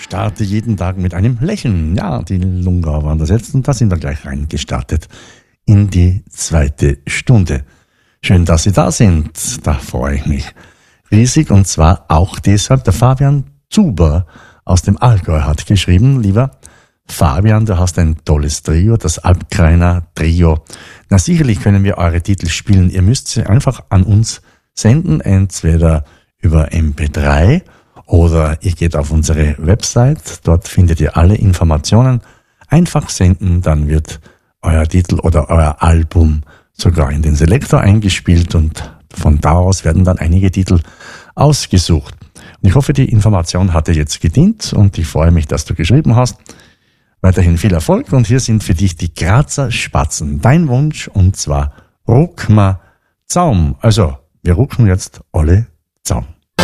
Starte jeden Tag mit einem Lächeln. Ja, die Lungau waren das jetzt und da sind wir gleich reingestartet in die 2. Stunde. Schön, dass Sie da sind. Da freue ich mich riesig und zwar auch deshalb, der Fabian Zuber aus dem Allgäu hat geschrieben, lieber Fabian, du hast ein tolles Trio, das Alpkreiner Trio. Na sicherlich können wir eure Titel spielen. Ihr müsst sie einfach an uns senden, entweder über MP3 oder ihr geht auf unsere Website. Dort findet ihr alle Informationen. Einfach senden, dann wird euer Titel oder euer Album sogar in den Selektor eingespielt und von da aus werden dann einige Titel ausgesucht. Und ich hoffe, die Information hat dir jetzt gedient und ich freue mich, dass du geschrieben hast. Weiterhin viel Erfolg und hier sind für dich die Grazer Spatzen. Dein Wunsch und zwar Ruckma Zaum. Also, wir rucken jetzt alle Zaum.